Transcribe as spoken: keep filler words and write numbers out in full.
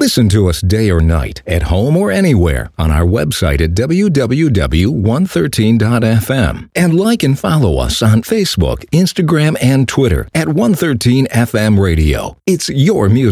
Listen to us day or night, at home or anywhere, on our website at w w w dot one thirteen dot f m. And like and follow us on Facebook, Instagram, and Twitter at one thirteen F M Radio. It's your music.